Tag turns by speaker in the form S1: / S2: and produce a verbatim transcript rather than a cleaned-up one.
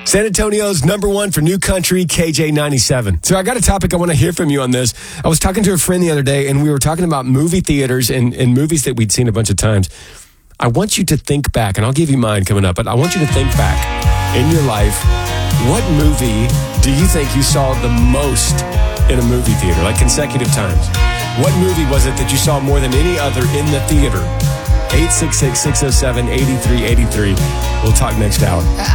S1: San Antonio's number one for new country, K J ninety-seven. So I got a topic I want to hear from you on this. I was talking to a friend the other day, and we were talking about movie theaters and, and movies that we'd seen a bunch of times. I want you to think back, and I'll give you mine coming up, but I want you to think back in your life. What movie do you think you saw the most in a movie theater, like consecutive times? What movie was it that you saw more than any other in the theater? eight six six, six oh seven, eight three eight three. We'll talk next hour.